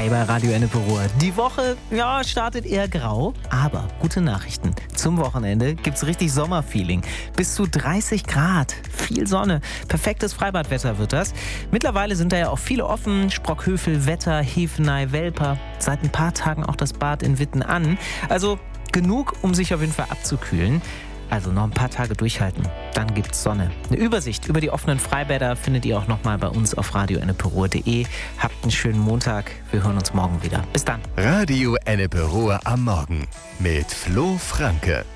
Hi bei Radio Ennepe-Ruhr. Die Woche, startet eher grau, aber gute Nachrichten. Zum Wochenende gibt's richtig Sommerfeeling. Bis zu 30 Grad, viel Sonne, perfektes Freibadwetter wird das. Mittlerweile sind da ja auch viele offen, Sprockhövel, Wetter, Hefenay, Welper. Seit ein paar Tagen auch das Bad in Witten an. Also genug, um sich auf jeden Fall abzukühlen. Also noch ein paar Tage durchhalten, dann gibt's Sonne. Eine Übersicht über die offenen Freibäder findet ihr auch nochmal bei uns auf radioennepe-ruhr.de. Habt einen schönen Montag, wir hören uns morgen wieder. Bis dann. Radio Ennepe-Ruhr am Morgen mit Flo Franke.